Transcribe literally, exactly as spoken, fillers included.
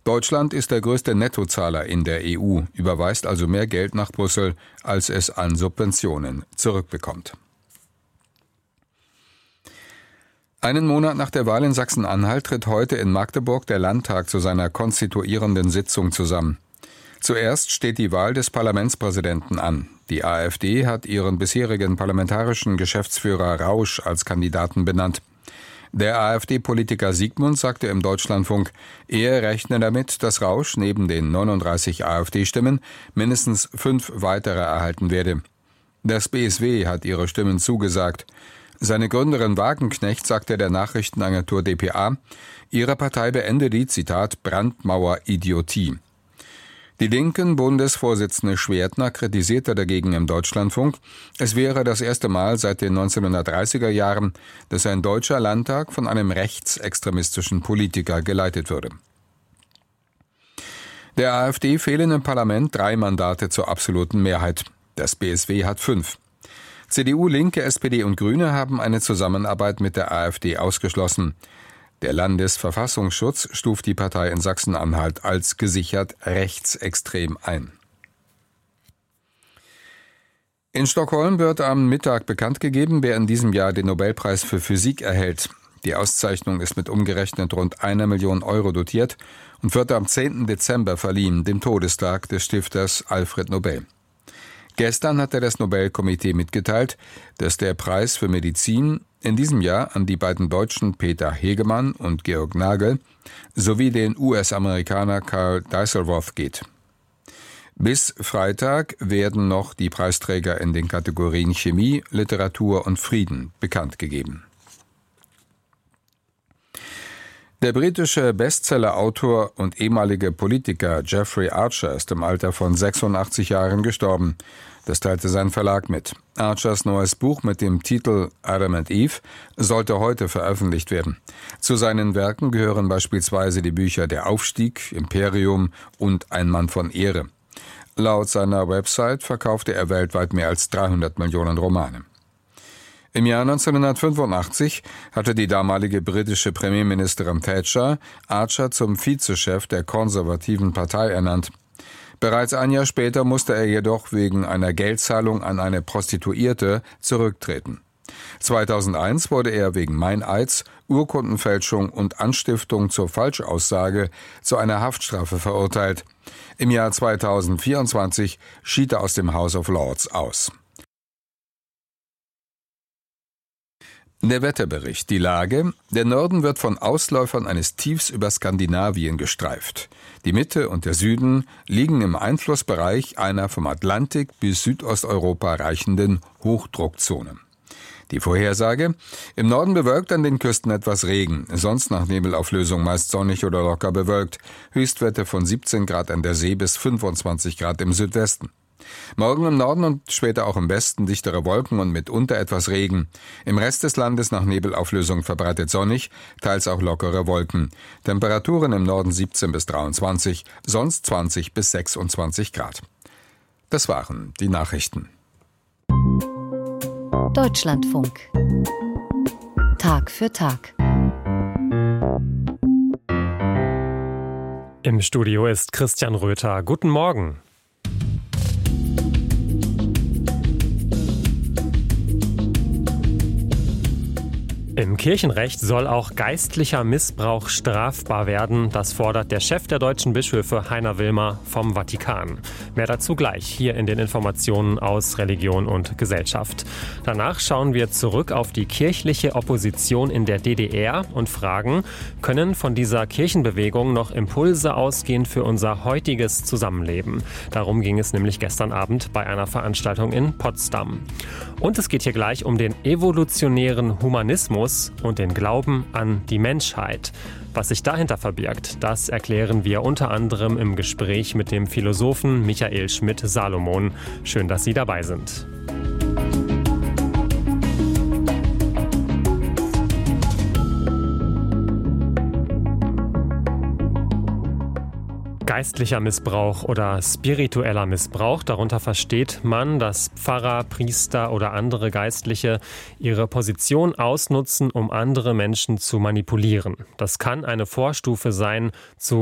Deutschland ist der größte Nettozahler in der E U, überweist also mehr Geld nach Brüssel, als es an Subventionen zurückbekommt. Einen Monat nach der Wahl in Sachsen-Anhalt tritt heute in Magdeburg der Landtag zu seiner konstituierenden Sitzung zusammen. Zuerst steht die Wahl des Parlamentspräsidenten an. Die AfD hat ihren bisherigen parlamentarischen Geschäftsführer Rausch als Kandidaten benannt. Der AfD-Politiker Siegmund sagte im Deutschlandfunk, er rechne damit, dass Rausch neben den neununddreißig AfD-Stimmen mindestens fünf weitere erhalten werde. Das B S W hat ihre Stimmen zugesagt. Seine Gründerin Wagenknecht sagte der Nachrichtenagentur D P A, ihre Partei beende die, Zitat, Brandmauer-Idiotie. Die linken Bundesvorsitzende Schwertner kritisierte dagegen im Deutschlandfunk, es wäre das erste Mal seit den neunzehnhundertdreißiger Jahren, dass ein deutscher Landtag von einem rechtsextremistischen Politiker geleitet würde. Der AfD fehlen im Parlament drei Mandate zur absoluten Mehrheit. Das B S W hat fünf. C D U, Linke, S P D und Grüne haben eine Zusammenarbeit mit der AfD ausgeschlossen. Der Landesverfassungsschutz stuft die Partei in Sachsen-Anhalt als gesichert rechtsextrem ein. In Stockholm wird am Mittag bekannt gegeben, wer in diesem Jahr den Nobelpreis für Physik erhält. Die Auszeichnung ist mit umgerechnet rund einer Million Euro dotiert und wird am zehnten Dezember verliehen, dem Todestag des Stifters Alfred Nobel. Gestern hatte das Nobelkomitee mitgeteilt, dass der Preis für Medizin in diesem Jahr an die beiden Deutschen Peter Hegemann und Georg Nagel sowie den U S-Amerikaner Carl Dieselworth geht. Bis Freitag werden noch die Preisträger in den Kategorien Chemie, Literatur und Frieden bekannt gegeben. Der britische Bestseller-Autor und ehemalige Politiker Jeffrey Archer ist im Alter von sechsundachtzig Jahren gestorben. Das teilte sein Verlag mit. Archers neues Buch mit dem Titel Adam and Eve sollte heute veröffentlicht werden. Zu seinen Werken gehören beispielsweise die Bücher Der Aufstieg, Imperium und Ein Mann von Ehre. Laut seiner Website verkaufte er weltweit mehr als dreihundert Millionen Romane. Im Jahr neunzehnhundertfünfundachtzig hatte die damalige britische Premierministerin Thatcher Archer zum Vizechef der konservativen Partei ernannt. Bereits ein Jahr später musste er jedoch wegen einer Geldzahlung an eine Prostituierte zurücktreten. zweitausendeins wurde er wegen Meineids, Urkundenfälschung und Anstiftung zur Falschaussage zu einer Haftstrafe verurteilt. Im Jahr zweitausendvierundzwanzig schied er aus dem House of Lords aus. Der Wetterbericht. Die Lage. Der Norden wird von Ausläufern eines Tiefs über Skandinavien gestreift. Die Mitte und der Süden liegen im Einflussbereich einer vom Atlantik bis Südosteuropa reichenden Hochdruckzone. Die Vorhersage. Im Norden bewölkt, an den Küsten etwas Regen, sonst nach Nebelauflösung meist sonnig oder locker bewölkt. Höchstwerte von siebzehn Grad an der See bis fünfundzwanzig Grad im Südwesten. Morgen im Norden und später auch im Westen dichtere Wolken und mitunter etwas Regen. Im Rest des Landes nach Nebelauflösung verbreitet sonnig, teils auch lockere Wolken. Temperaturen im Norden siebzehn bis dreiundzwanzig, sonst zwanzig bis sechsundzwanzig Grad. Das waren die Nachrichten. Deutschlandfunk. Tag für Tag. Im Studio ist Christian Röther. Guten Morgen. Im Kirchenrecht soll auch geistlicher Missbrauch strafbar werden. Das fordert der Chef der deutschen Bischöfe, Heiner Wilmer, vom Vatikan. Mehr dazu gleich hier in den Informationen aus Religion und Gesellschaft. Danach schauen wir zurück auf die kirchliche Opposition in der D D R und fragen, können von dieser Kirchenbewegung noch Impulse ausgehen für unser heutiges Zusammenleben? Darum ging es nämlich gestern Abend bei einer Veranstaltung in Potsdam. Und es geht hier gleich um den evolutionären Humanismus und den Glauben an die Menschheit. Was sich dahinter verbirgt, das erklären wir unter anderem im Gespräch mit dem Philosophen Michael Schmidt-Salomon. Schön, dass Sie dabei sind. Geistlicher Missbrauch oder spiritueller Missbrauch. Darunter versteht man, dass Pfarrer, Priester oder andere Geistliche ihre Position ausnutzen, um andere Menschen zu manipulieren. Das kann eine Vorstufe sein zu